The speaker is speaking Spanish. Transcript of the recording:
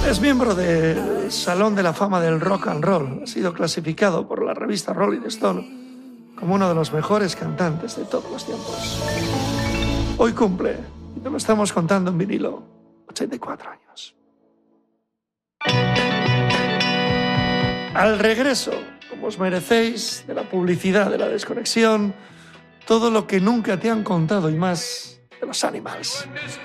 Es miembro del Salón de la Fama del Rock and Roll. Ha sido clasificado por la revista Rolling Stone como uno de los mejores cantantes de todos los tiempos. Hoy cumple, y te lo estamos contando en vinilo, 84 años. Al regreso, como os merecéis, de la publicidad, de la desconexión, todo lo que nunca te han contado y más de los Animals.